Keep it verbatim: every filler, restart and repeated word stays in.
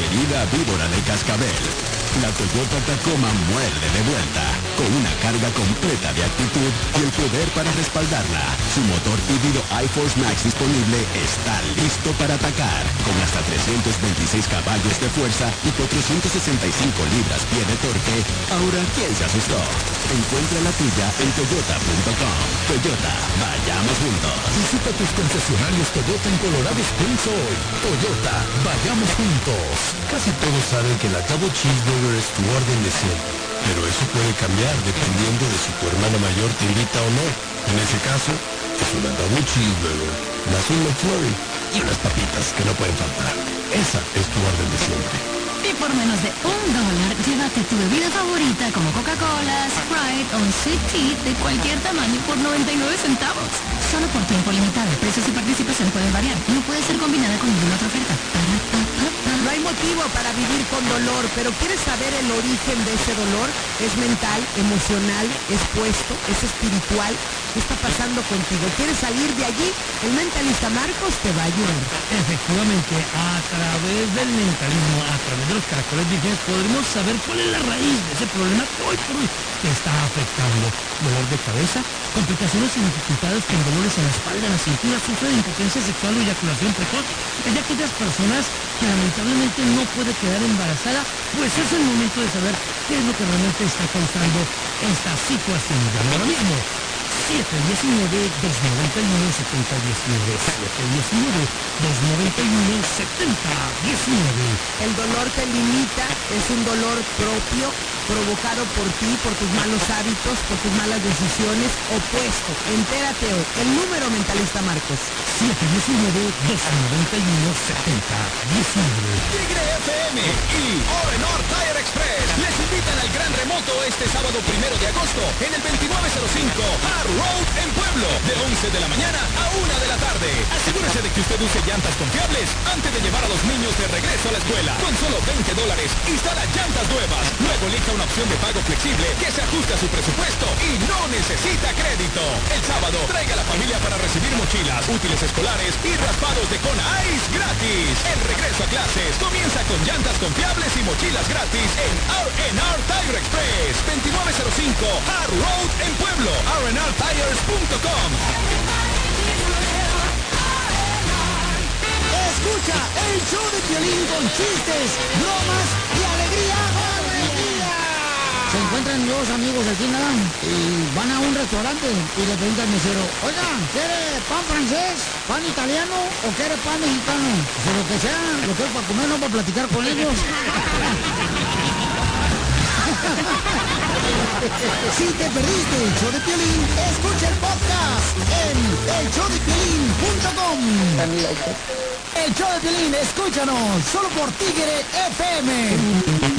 querida víbora de cascabel. La Toyota Tacoma muerde de vuelta, con una carga completa de actitud y el poder para respaldarla. Su motor híbrido iForce Max disponible está listo para atacar, con hasta trescientos veintiséis caballos de fuerza y cuatrocientos sesenta y cinco libras-pie de torque. Ahora, ¿quién se asustó? Encuentra la tuya en toyota punto com. Toyota, vayamos juntos. Visita tus concesionarios Toyota en Colorado Springs hoy. Toyota, vayamos juntos. Casi todos saben que la Double Cheeseburger es tu orden de siempre, pero eso puede cambiar dependiendo de si tu hermana mayor te invita o no. En ese caso, es una Double Cheeseburger, más un McFlurry y unas papitas que no pueden faltar. Esa es tu orden de siempre. Y por menos de un dólar, llévate tu bebida favorita como Coca-Cola, Sprite o un Sweet Tea de cualquier tamaño por noventa y nueve centavos. Solo por tiempo limitado. Precios y participación pueden variar. No puede ser combinada con ninguna otra oferta. No hay motivo para vivir con dolor, pero ¿quieres saber el origen de ese dolor? ¿Es mental, emocional, es puesto, es espiritual? ¿Qué está pasando contigo? ¿Quieres salir de allí? El mentalista Marcos te va a ayudar. Efectivamente, a través del mentalismo, a través de los caracoles vírgenes, podremos saber cuál es la raíz de ese problema que hoy por hoy te está afectando. Dolor de cabeza, complicaciones y dificultades con dolores en la espalda, en la cintura, sufre de impotencia sexual o eyaculación precoz. Es de aquellas personas que lamentablemente no puede quedar embarazada, pues es el momento de saber qué es lo que realmente está causando esta situación. Llama ahora mismo siete diecinueve, dos noventa y uno, setenta diecinueve, siete diecinueve, dos noventa y uno, setenta diecinueve. El dolor te limita, es un dolor propio, provocado por ti, por tus malos hábitos, por tus malas decisiones, opuesto. Entérate hoy. El número mentalista Marcos. siete diecinueve, dos noventa y uno, setenta diecinueve. Tigre F M y Orenor Tire Express les invitan al gran remoto este sábado primero de agosto en el veintinueve cero cinco Hard Road en Pueblo, de once de la mañana a una de la tarde. Asegúrese de que usted use llantas confiables antes de llevar a los niños de regreso a la escuela. Con solo veinte dólares, instala llantas nuevas. Luego elija una opción de pago flexible que se ajuste a su presupuesto y no necesita crédito. El sábado, traiga a la familia para recibir mochilas, útiles escolares y raspados de Kona Ice gratis. El regreso a clases comienza con llantas confiables y mochilas gratis en R and R Tire Express. veintinueve cero cinco Hard Road en Pueblo. R and R Tires punto com. Escucha el show de Piolín con chistes, bromas y alegría. ¡Alegría! Se encuentran dos amigos aquí nada y van a un restaurante y le preguntan al mesero, oiga, ¿quiere pan francés, pan italiano o quiere pan mexicano? Pues lo que sea, lo que es para comer, no para platicar con ellos. Si te perdiste el show de Piolín, escucha el podcast en el show de piolín punto com. El show de Piolín, escúchanos, solo por Tigre F M.